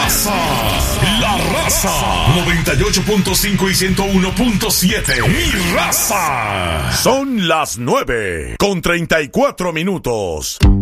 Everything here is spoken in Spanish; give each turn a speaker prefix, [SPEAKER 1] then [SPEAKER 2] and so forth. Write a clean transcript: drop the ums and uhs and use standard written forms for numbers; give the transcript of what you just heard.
[SPEAKER 1] La Raza 98.5 y 101.7. Mi Raza.
[SPEAKER 2] Son las 9:34.